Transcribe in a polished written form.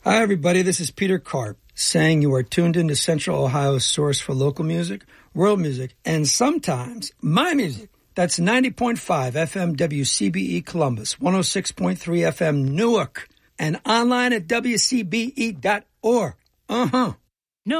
Hi, everybody. This is Peter Karp saying you are tuned into Central Ohio's source for local music, world music, and sometimes my music. That's 90.5 FM WCBE Columbus, 106.3 FM Newark, and online at WCBE.org.